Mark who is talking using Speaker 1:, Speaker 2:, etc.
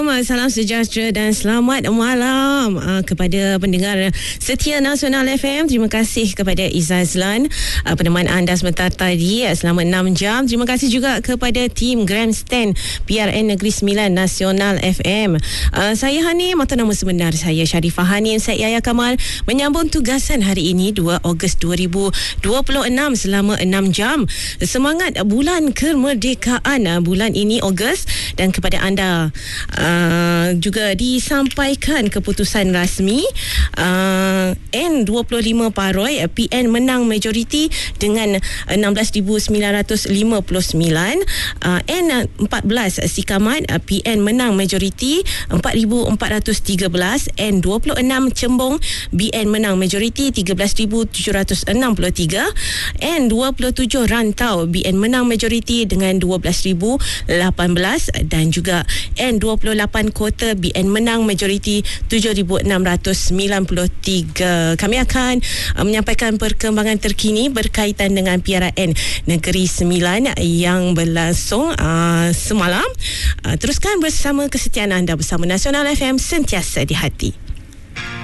Speaker 1: Salam sejahtera dan selamat malam kepada pendengar setia Nasional FM. Terima kasih kepada Izzah Azlan peneman anda sebentar tadi selama 6 jam. Terima kasih juga kepada tim Grandstand PRN Negeri Sembilan Nasional FM. Saya Hani, mata nama sebenar saya Sharifah Hani Syed Yahya Kamal, menyambung tugasan hari ini 2 Ogos 2026 selama 6 jam. Semangat bulan kemerdekaan bulan ini Ogos, dan kepada anda juga disampaikan keputusan rasmi N25 Paroi PN menang majoriti dengan 16,959, N14 Sikamat PN menang majoriti 4,413, N26 Cembong BN menang majoriti 13,763, N27 Rantau BN menang majoriti dengan 12,018, dan juga N28 Kota BN menang majoriti 7,693. Kami akan menyampaikan perkembangan terkini berkaitan dengan PRN Negeri Sembilan yang berlangsung semalam. Teruskan bersama kesetiaan anda bersama Nasional FM, sentiasa di hati.